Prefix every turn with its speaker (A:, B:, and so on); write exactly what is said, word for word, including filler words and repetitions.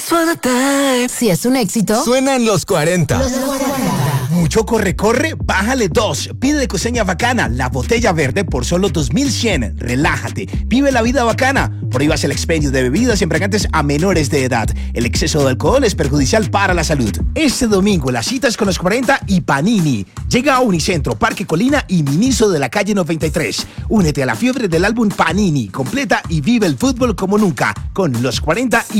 A: wanna die.
B: Si es un éxito,
C: suena en los cuarenta.
B: Los cuarenta.
D: ¿Mucho corre, corre? Bájale dos. Pide de Coseña Bacana, la botella verde por solo dos mil cien. Relájate. Vive la vida bacana. Prohíbas el expendio de bebidas embriagantes a menores de edad. El exceso de alcohol es perjudicial para la salud. Este domingo, las citas con los cuarenta y Panini. Llega a Unicentro, Parque Colina y Miniso de la calle noventa y tres. Únete a la fiebre del álbum Panini. Completa y vive el fútbol como nunca. Con los cuarenta y